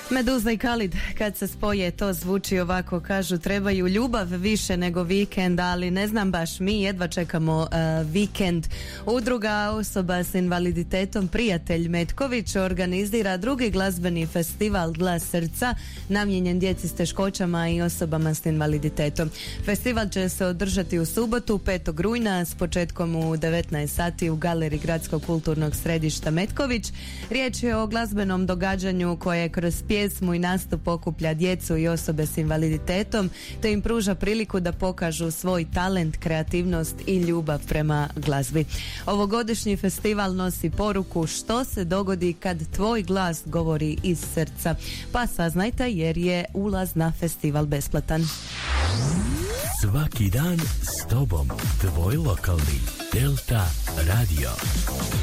Meduza i Khalid, kad se spoje to zvuči ovako, kažu trebaju ljubav više nego vikend, ali ne znam baš, mi jedva čekamo vikend. Udruga osoba s invaliditetom Prijatelj Metković organizira drugi glazbeni festival Glas srca namijenjen djeci s teškoćama i osobama s invaliditetom. Festival će se održati u subotu 5. rujna s početkom u 19 sati u galeriji Gradskog kulturnog središta Metković. Riječ je o glazbenom događanju koje kroz pjesmu i nastup okuplja djecu i osobe s invaliditetom te im pruža priliku da pokažu svoj talent, kreativnost i ljubav prema glazbi. Ovogodišnji festival nosi poruku što se dogodi kad tvoj glas govori iz srca. Pa saznajte jer je ulaz na festival besplatan. Svaki dan s tobom, tvoj lokalni Delta Radio.